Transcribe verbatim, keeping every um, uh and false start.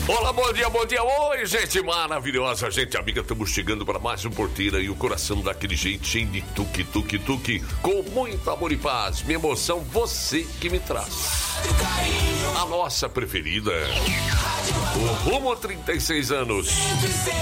Olá, bom dia, bom dia. Oi, gente maravilhosa, gente amiga. Estamos chegando para mais um Porteira e o coração daquele jeitinho de tuque, tuque, tuque. Com muito amor e paz. Minha emoção, você que me traz. A nossa preferida. O Rumo trinta e seis anos.